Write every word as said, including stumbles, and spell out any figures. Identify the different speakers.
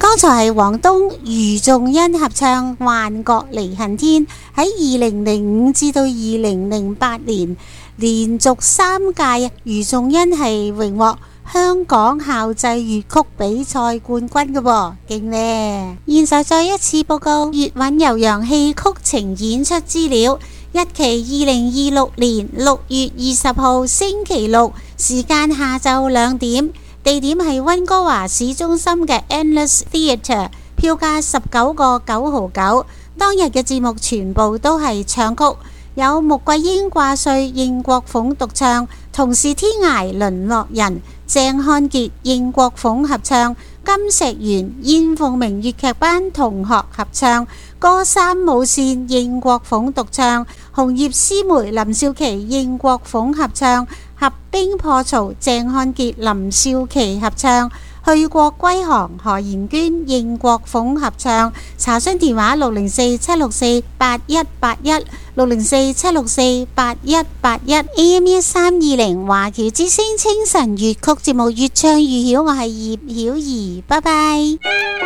Speaker 1: 剛才係黃東余仲恩合唱《幻覺離恨天》，喺二零零五至到二零零八年連續三屆余仲恩係榮獲香港校際粵曲比賽冠軍嘅噃，勁呢！現在再一次報告粵韻悠揚戲曲情演出資料，日期二零二六年六月二十號星期六，時間下晝兩點，地點係溫哥華市中心嘅 Endless Theatre， 票價十九個九毫九。當日嘅節目全部都係唱曲，有穆桂英掛帥、應國鳳獨唱，同是天涯淪落人、鄭漢傑、應國鳳合唱，金石元、燕鳳鳴粵劇班同學合唱，歌三舞線、應國鳳獨唱，紅葉詩梅、林少琪、應國鳳合唱，合兵破曹、鄭漢傑、林少琪合唱，去國歸航、何妍娟、應國鳳合唱。查詢電話六零四七六四八一八一，六零四七六四八一八一。A M 一三二零華僑之聲清晨粵曲節目，越唱越曉，我係葉曉儀，拜拜。